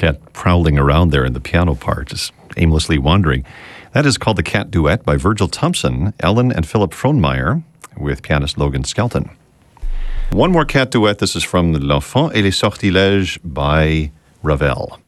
cat prowling around there in the piano part, just aimlessly wandering. That is called The Cat Duet by Virgil Thompson, Ellen and Philip Frohnmeyer, with pianist Logan Skelton. One more cat duet. This is from L'Enfant et les Sortilèges by Ravel.